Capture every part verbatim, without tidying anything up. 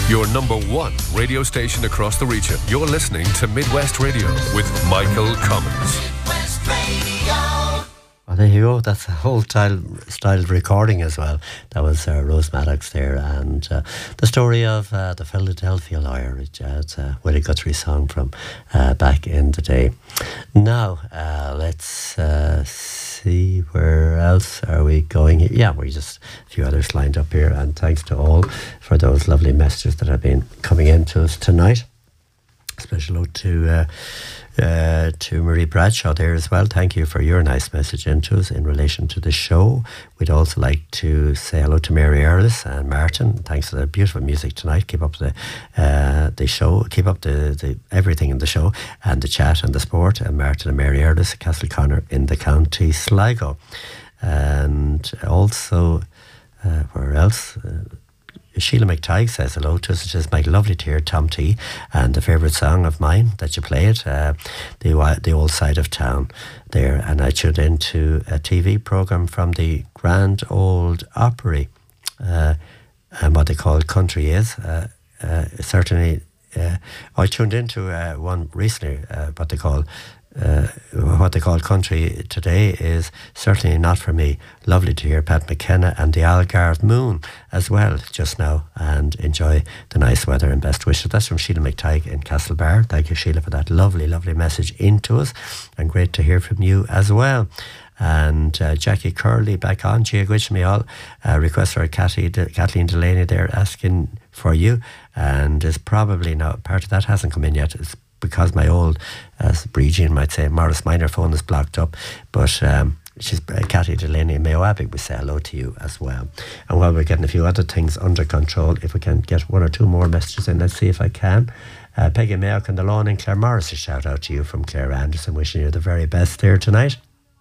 Your number one radio station across the region. You're listening to Midwest Radio with Michael Commons. Midwest Radio. Well, there you go. That's a whole style, styled recording as well. That was uh, Rose Maddox there, and uh, the story of uh, the Philadelphia Lawyer. It's a Willie Guthrie song from uh, back in the day. Now, uh, let's uh, see, where else are we going? Yeah, we just a few others lined up here, and thanks to all for those lovely messages that have been coming in to us tonight. Special note to uh, uh, to Marie Bradshaw there as well. Thank you for your nice message into us in relation to the show. We'd also like to say hello to Mary Earlis and Martin. Thanks for the beautiful music tonight. Keep up the uh, the show. Keep up the, the everything in the show and the chat and the sport. And Martin and Mary Earlis at Castleconnor in the County Sligo. And also, uh, where else? Uh, Sheila McTighe says hello to us. It says, Mike, lovely to hear Tom T and the favourite song of mine that you played, uh, the the old side of town there. And I tuned into a T V programme from the Grand Old Opry, uh, and what they call country is. Uh, uh, certainly, uh, I tuned into uh, one recently, uh, what they call Uh, what they call country today is certainly not for me. Lovely to hear Pat McKenna and the Algarve Moon as well just now, and enjoy the nice weather and best wishes. That's from Sheila McTighe in Castlebar. Thank you, Sheila, for that lovely, lovely message into us, and great to hear from you as well. And uh, Jackie Curley back on, Gia Gwitchmeall, uh, request for Cathy, De- Kathleen Delaney there asking for you, and is probably now, part of that hasn't come in yet. It's because my old, as Breegian might say, Morris Minor phone is blocked up. But um, she's uh, Cathy Delaney in Mayo Abbey. We say hello to you as well. And while we're getting a few other things under control, if we can get one or two more messages in, let's see if I can. Uh, Peggy Mayock and the Lawn and Claire Morris, a shout out to you from Claire Anderson, wishing you the very best there tonight.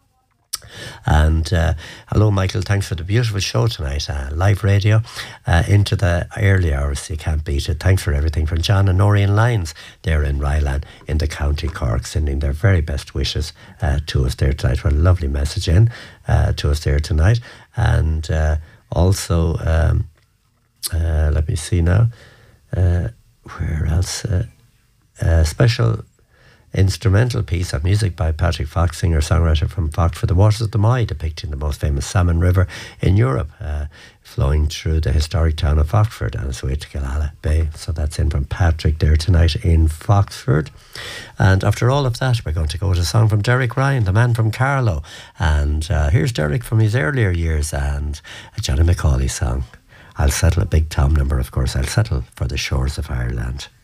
And uh, hello, Michael. Thanks for the beautiful show tonight. Uh, live radio uh, into the early hours. You can't beat it. Thanks for everything from John and Noreen Lyons there in Ryland in the County Cork, sending their very best wishes uh, to us there tonight. What a lovely message in uh, to us there tonight. And uh, also, um, uh, let me see now. Uh, where else? Uh, uh, special instrumental piece of music by Patrick Fox, singer-songwriter from Fox for the Waters of the Moy, depicting the most famous salmon river in Europe, uh, flowing through the historic town of Foxford and its way to Killala Bay. So that's in from Patrick there tonight in Foxford. And after all of that, we're going to go to a song from Derek Ryan, the man from Carlow. And uh, here's Derek from his earlier years, and a Johnny McCauley song. I'll settle, a Big Tom number, of course. I'll settle for the shores of Ireland.